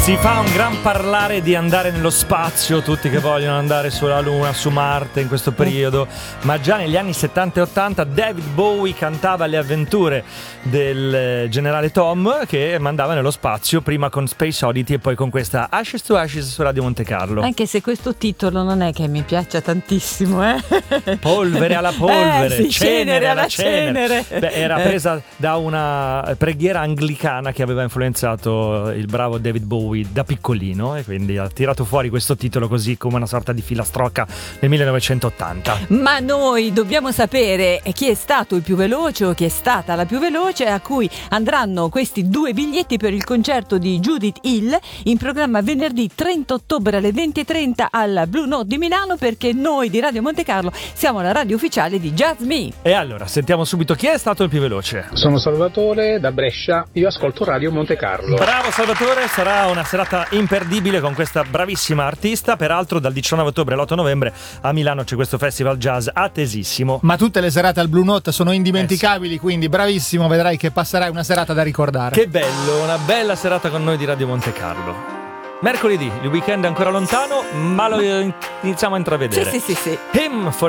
Si fa un gran parlare di andare nello spazio, tutti che vogliono andare sulla Luna, su Marte in questo periodo, ma già negli anni 70 e 80 David Bowie cantava le avventure del generale Tom, che mandava nello spazio, prima con Space Oddity e poi con questa Ashes to Ashes su Radio Monte Carlo. Anche se questo titolo non è che mi piaccia tantissimo, Polvere alla polvere, sì, cenere alla cenere. Beh, era presa da una preghiera anglicana che aveva influenzato il bravo David Bowie da piccolino, e quindi ha tirato fuori questo titolo così come una sorta di filastrocca nel 1980. Ma noi dobbiamo sapere chi è stato il più veloce o chi è stata la più veloce, a cui andranno questi 2 biglietti per il concerto di Judith Hill in programma venerdì 30 ottobre alle 20:30 al Blue Note di Milano, perché noi di Radio Monte Carlo siamo la radio ufficiale di Jazz Me. E allora sentiamo subito chi è stato il più veloce. Sono Salvatore da Brescia, io ascolto Radio Monte Carlo. Bravo Salvatore, sarà una serata imperdibile con questa bravissima artista. Peraltro dal 19 ottobre all'8 novembre a Milano c'è questo festival jazz attesissimo. Ma tutte le serate al Blue Note sono indimenticabili, quindi bravissimo, vedrai che passerai una serata da ricordare. Che bello, una bella serata con noi di Radio Monte Carlo. Mercoledì, il weekend è ancora lontano, ma lo iniziamo a intravedere. Sì. Him for